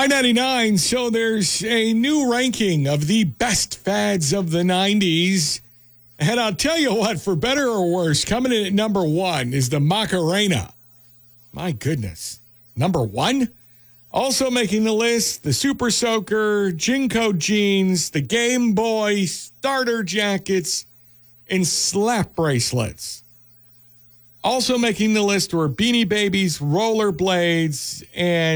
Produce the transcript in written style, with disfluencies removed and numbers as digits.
I-99, so there's a new ranking of the best fads of the 90s. And I'll tell you what, for better or worse, coming in at number one is the Macarena. My goodness. Number one? Also making the list, the Super Soaker, Jinko jeans, the Game Boy, starter jackets, and slap bracelets. Also making the list were Beanie Babies, rollerblades, and